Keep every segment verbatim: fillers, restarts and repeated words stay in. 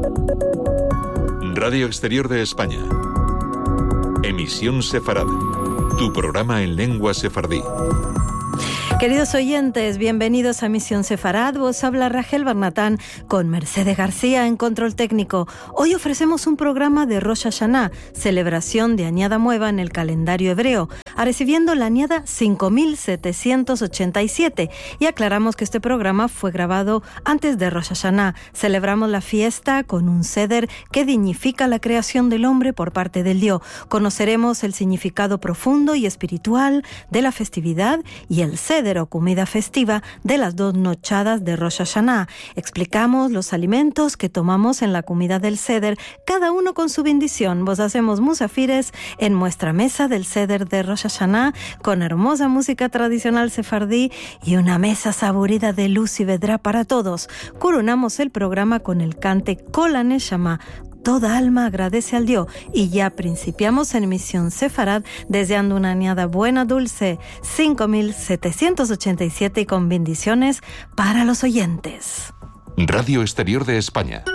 Radio Exterior de España. Emisión Sefarad. Tu programa en lengua sefardí. Queridos oyentes, bienvenidos a Misión Sefarad. Vos habla Rachel Barnatán con Mercedes García en control técnico. Hoy ofrecemos un programa de Rosh Hashanah, celebración de Añada Nueva en el calendario hebreo, recibiendo la Añada cinco mil setecientos ochenta y siete. Y aclaramos que este programa fue grabado antes de Rosh Hashanah. Celebramos la fiesta con un seder que dignifica la creación del hombre por parte del Dios. Conoceremos el significado profundo y espiritual de la festividad y el seder o comida festiva de las dos nochadas de Rosh Hashanah. Explicamos los alimentos que tomamos en la comida del seder, cada uno con su bendición. Vos hacemos musafires en nuestra mesa del seder de Rosh Hashanah con hermosa música tradicional sefardí y una mesa saborida de luz y vedrá para todos. Coronamos el programa con el cante Kol HaNeshama. Toda alma agradece al Dios, y ya principiamos en Misión Sefarad deseando una añada buena, dulce, cinco mil setecientos ochenta y siete y con bendiciones para los oyentes. Radio Exterior de España.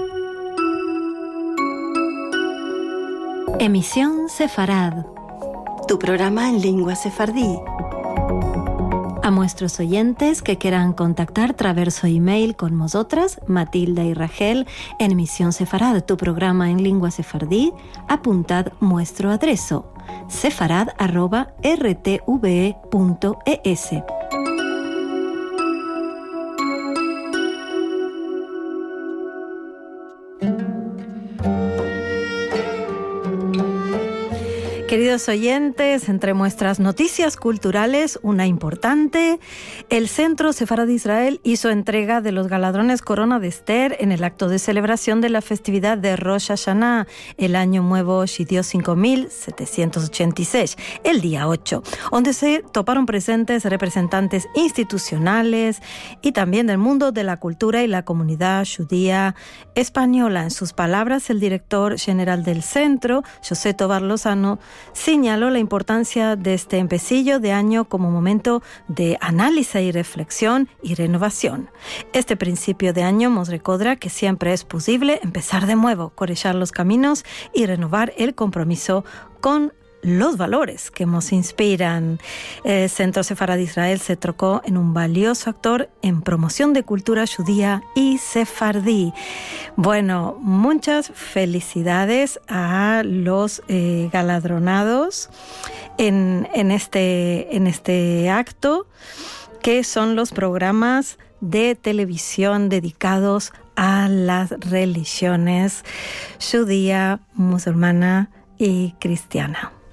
Emisión Sefarad, tu programa en lengua sefardí. A nuestros oyentes que quieran contactar traverso email con nosotras, Matilda y Rachel, en Misión Sefarad, tu programa en lengua sefardí, apuntad nuestro adreso, sefarad arroba r t v e punto e s. Queridos oyentes, entre nuestras noticias culturales, una importante: el Centro Sefarad de Israel hizo entrega de los galardones Corona de Esther en el acto de celebración de la festividad de Rosh Hashanah, el año nuevo Shidio cinco mil setecientos ochenta y seis, el día ocho, donde se toparon presentes representantes institucionales y también del mundo de la cultura y la comunidad judía española. En sus palabras, el director general del centro, José Tobar Lozano, señaló la importancia de este empecillo de año como momento de análisis y reflexión y renovación. Este principio de año nos recuerda que siempre es posible empezar de nuevo, corregir los caminos y renovar el compromiso con los valores que nos inspiran. El Centro Sefarad de Israel se trocó en un valioso actor en promoción de cultura judía y sefardí. Bueno, muchas felicidades a los eh, galardonados en, en, este, en este acto, que son los programas de televisión dedicados a las religiones judía, musulmana y cristiana.